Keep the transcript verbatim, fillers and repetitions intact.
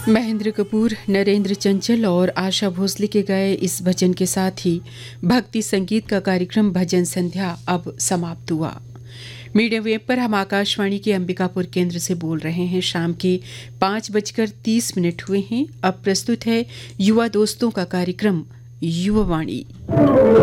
महेंद्र कपूर, नरेंद्र चंचल और आशा भोसले के गाए इस भजन के साथ ही भक्ति संगीत का कार्यक्रम भजन संध्या अब समाप्त हुआ। मीडियम वेव पर हम आकाशवाणी के अंबिकापुर केंद्र से बोल रहे हैं। शाम के पाँच बजकर तीस मिनट हुए हैं। अब प्रस्तुत है युवा दोस्तों का कार्यक्रम युवा वाणी।